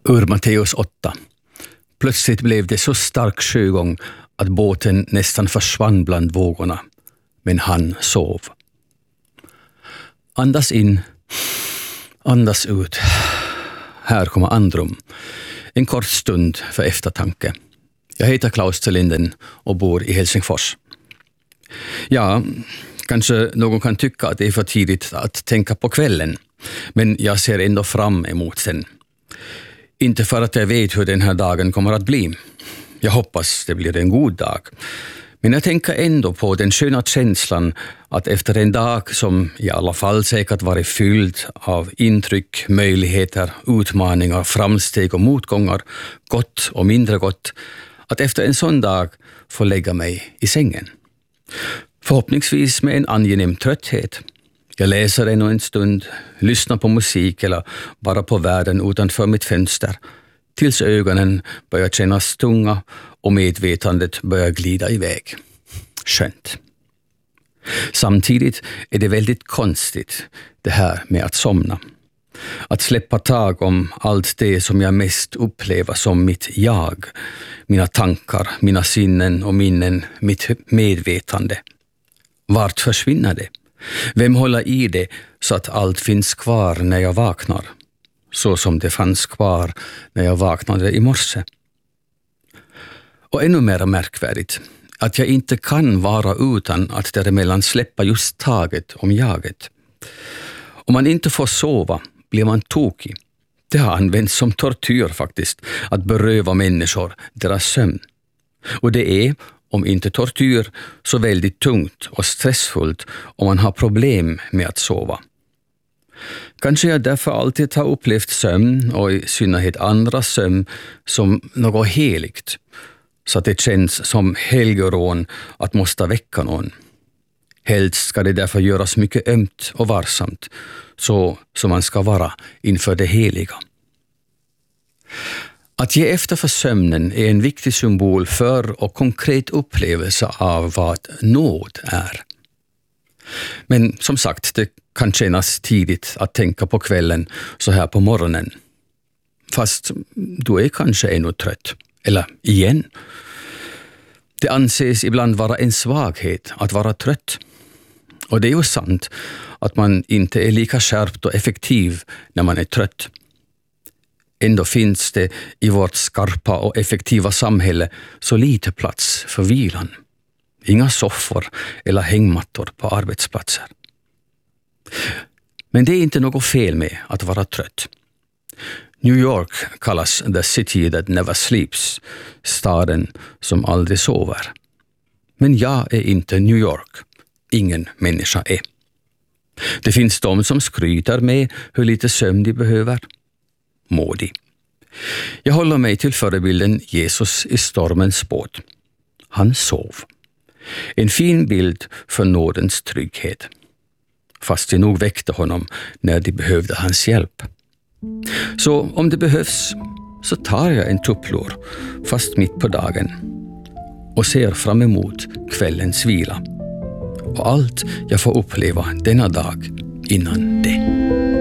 Ur Matteus 8. Plötsligt blev det så stark sjögång att båten nästan försvann bland vågorna, men han sov. Andas in, andas ut. Här kommer andrum. En kort stund för eftertanke. Jag heter Klaus Telinden och bor i Helsingfors. Ja, kanske någon kan tycka att det är för tidigt att tänka på kvällen, men jag ser ändå fram emot den. Inte för att jag vet hur den här dagen kommer att bli. Jag hoppas det blir en god dag. Men jag tänker ändå på den sköna känslan att efter en dag som i alla fall säkert varit fylld av intryck, möjligheter, utmaningar, framsteg och motgångar, gott och mindre gott, att efter en sån dag få lägga mig i sängen. Förhoppningsvis med en angenäm trötthet. Jag läser ännu en stund, lyssnar på musik eller bara på världen utanför mitt fönster, tills ögonen börjar kännas tunga och medvetandet börjar glida iväg. Skönt. Samtidigt är det väldigt konstigt det här med att somna. Att släppa tag om allt det som jag mest upplever som mitt jag, mina tankar, mina sinnen och minnen, mitt medvetande. Vart försvinner det? Vem håller i det så att allt finns kvar när jag vaknar? Så som det fanns kvar när jag vaknade i morse. Och ännu mer märkvärdigt, att jag inte kan vara utan att däremellan släppa just taget om jaget. Om man inte får sova blir man tokig. Det har använts som tortyr faktiskt, att beröva människor deras sömn. Och det är, om inte tortyr, så väldigt tungt och stressfullt om man har problem med att sova. Kanske jag därför alltid har upplevt sömn, och i synnerhet andra sömn, som något heligt, så att det känns som helgerån att måste väcka någon. Helst ska det därför göras mycket ömt och varsamt, så som man ska vara inför det heliga. Att ge efter för sömnen är en viktig symbol för och konkret upplevelse av vad nåd är. Men som sagt, det kan kännas tidigt att tänka på kvällen så här på morgonen. Fast du är kanske ännu trött. Eller igen. Det anses ibland vara en svaghet att vara trött. Och det är ju sant att man inte är lika skärpt och effektiv när man är trött. Ändå finns det i vårt skarpa och effektiva samhälle så lite plats för vilan. Inga soffor eller hängmattor på arbetsplatser. Men det är inte något fel med att vara trött. New York kallas the city that never sleeps, staden som aldrig sover. Men jag är inte New York. Ingen människa är. Det finns de som skryter med hur lite sömn de behöver. Modig. Jag håller mig till förebilden Jesus i stormens båt. Han sov. En fin bild för nådens trygghet. Fast det nog väckte honom när de behövde hans hjälp. Så om det behövs så tar jag en tupplur fast mitt på dagen och ser fram emot kvällens vila och allt jag får uppleva denna dag innan det.